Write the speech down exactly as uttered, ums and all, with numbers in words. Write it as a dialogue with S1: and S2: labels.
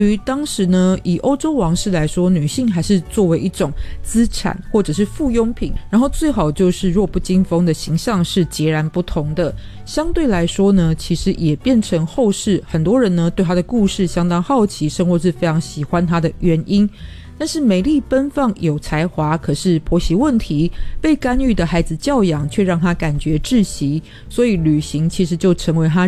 S1: 于当时呢，以欧洲王室来说，女性还是作为一种资产或者是附庸品，然后最好就是弱不禁风的形象是截然不同的。相对来说呢，其实也变成后世很多人呢对她的故事相当好奇，甚或是非常喜欢她的原因。但是美丽奔放有才华，可是婆媳问题，被干预的孩子教养却让她感觉窒息，所以旅行其实就成为她